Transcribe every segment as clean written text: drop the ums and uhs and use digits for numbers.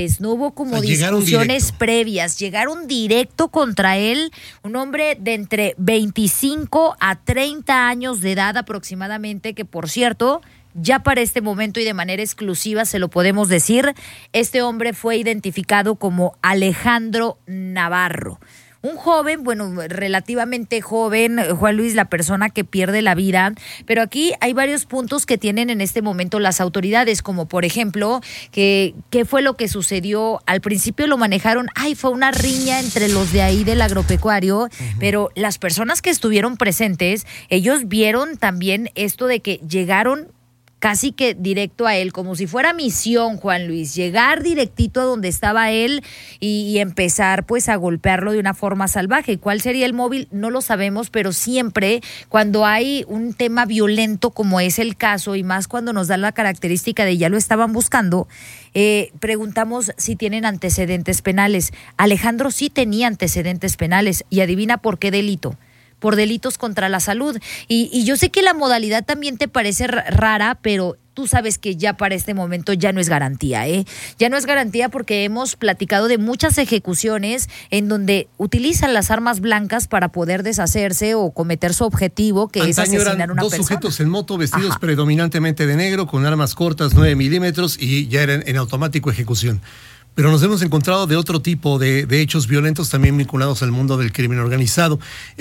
antes, no hubo como discusiones previas, llegaron directo contra él, un hombre de entre 25 a 30 años de edad aproximadamente, que por cierto, ya para este momento y de manera exclusiva se lo podemos decir, este hombre fue identificado como Alejandro Navarro. Un joven, bueno, relativamente joven, Juan Luis, la persona que pierde la vida, pero aquí hay varios puntos que tienen en este momento las autoridades, como por ejemplo, qué fue lo que sucedió. Al principio lo manejaron, fue una riña entre los de ahí del agropecuario, pero las personas que estuvieron presentes, ellos vieron también esto de que llegaron casi que directo a él, como si fuera misión, Juan Luis, llegar directito a donde estaba él y empezar pues a golpearlo de una forma salvaje. ¿Cuál sería el móvil? No lo sabemos, pero siempre cuando hay un tema violento como es el caso, y más cuando nos dan la característica de ya lo estaban buscando, preguntamos si tienen antecedentes penales. Alejandro sí tenía antecedentes penales, y adivina por qué delito. Por delitos contra la salud. Y yo sé que la modalidad también te parece rara, pero tú sabes que ya para este momento ya no es garantía, ¿eh? Ya no es garantía, porque hemos platicado de muchas ejecuciones en donde utilizan las armas blancas para poder deshacerse o cometer su objetivo, que es asesinar a una persona. Dos sujetos en moto vestidos predominantemente de negro, con armas cortas 9 milímetros, y ya eran en automático ejecución. Pero nos hemos encontrado de otro tipo de hechos violentos también vinculados al mundo del crimen organizado.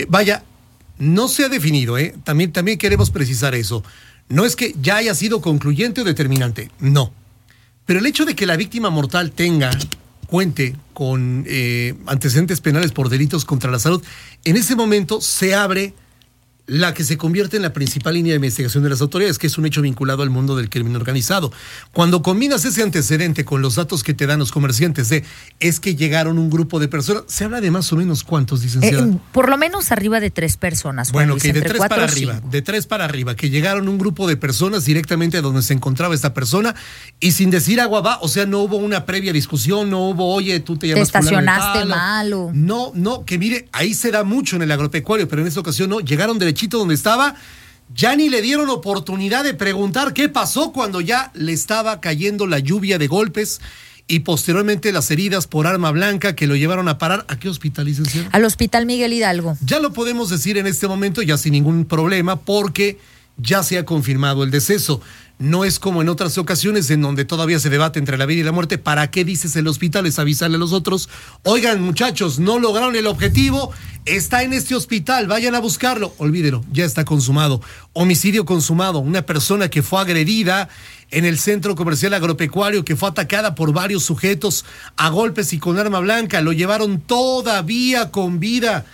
No se ha definido, también queremos precisar eso. No es que ya haya sido concluyente o determinante, no. Pero el hecho de que la víctima mortal cuente con antecedentes penales por delitos contra la salud, en ese momento se abre la que se convierte en la principal línea de investigación de las autoridades, que es un hecho vinculado al mundo del crimen organizado. Cuando combinas ese antecedente con los datos que te dan los comerciantes es que llegaron un grupo de personas, se habla de más o menos ¿cuántos, licenciada? Por lo menos arriba de 3 personas. Bueno, que de 3 para arriba, de 3 para arriba, que llegaron un grupo de personas directamente a donde se encontraba esta persona, y sin decir agua va, o sea, no hubo una previa discusión, no hubo, oye, tú te llamas fulano de tal. Te estacionaste mal. No, que mire, ahí se da mucho en el agropecuario, pero en esta ocasión no, llegaron derechito donde estaba, ya ni le dieron oportunidad de preguntar qué pasó cuando ya le estaba cayendo la lluvia de golpes y posteriormente las heridas por arma blanca que lo llevaron a parar. ¿A qué hospital, licenciado? Al Hospital Miguel Hidalgo. Ya lo podemos decir en este momento, ya sin ningún problema, porque ya se ha confirmado el deceso. No es como en otras ocasiones en donde todavía se debate entre la vida y la muerte. ¿Para qué dices el hospital? Es avisarle a los otros: oigan, muchachos, no lograron el objetivo, está en este hospital, vayan a buscarlo. Olvídelo, ya está consumado. Homicidio consumado, una persona que fue agredida en el centro comercial agropecuario, que fue atacada por varios sujetos a golpes y con arma blanca. Lo llevaron todavía con vida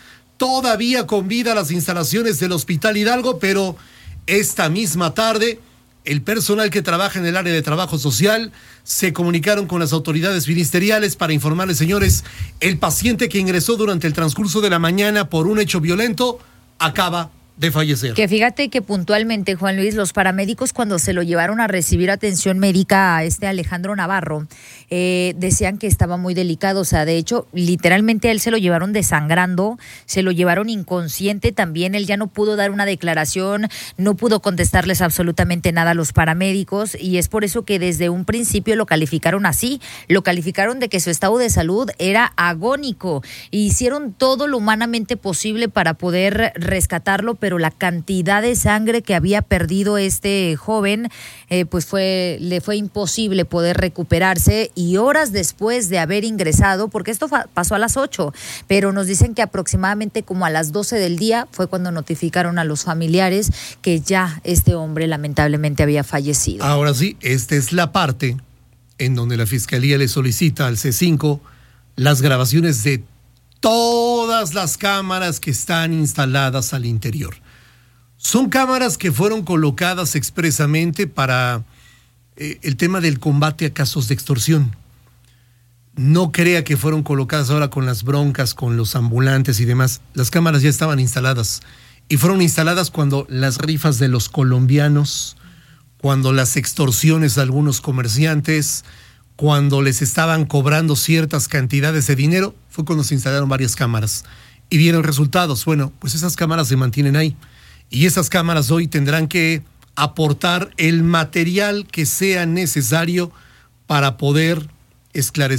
a las instalaciones del Hospital Hidalgo, pero esta misma tarde el personal que trabaja en el área de trabajo social se comunicaron con las autoridades ministeriales para informarles: señores, el paciente que ingresó durante el transcurso de la mañana por un hecho violento acaba de fallecer. Que fíjate que puntualmente, Juan Luis, los paramédicos, cuando se lo llevaron a recibir atención médica a Alejandro Navarro, decían que estaba muy delicado. O sea, de hecho, literalmente a él se lo llevaron desangrando, se lo llevaron inconsciente también. Él ya no pudo dar una declaración, no pudo contestarles absolutamente nada a los paramédicos, y es por eso que desde un principio lo calificaron así. Lo calificaron de que su estado de salud era agónico, e hicieron todo lo humanamente posible para poder rescatarlo, pero la cantidad de sangre que había perdido este joven, pues le fue imposible poder recuperarse. Y horas después de haber ingresado, porque esto pasó a las 8, pero nos dicen que aproximadamente como a las 12 del día fue cuando notificaron a los familiares que ya este hombre lamentablemente había fallecido. Ahora sí, esta es la parte en donde la Fiscalía le solicita al C5 las grabaciones de todas las cámaras que están instaladas al interior. Son cámaras que fueron colocadas expresamente para el tema del combate a casos de extorsión. No crea que fueron colocadas ahora con las broncas, con los ambulantes y demás. Las cámaras ya estaban instaladas, y fueron instaladas cuando las rifas de los colombianos, cuando las extorsiones de algunos comerciantes, cuando les estaban cobrando ciertas cantidades de dinero, fue cuando se instalaron varias cámaras y vieron resultados. Bueno, pues esas cámaras se mantienen ahí, y esas cámaras hoy tendrán que aportar el material que sea necesario para poder esclarecer